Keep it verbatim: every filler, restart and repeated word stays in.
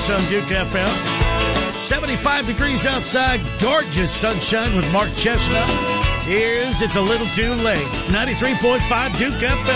Chris on Duke F M. seventy-five degrees outside. Gorgeous sunshine with Mark Chestnut. Here's It's a Little Too Late. ninety-three point five Duke F M.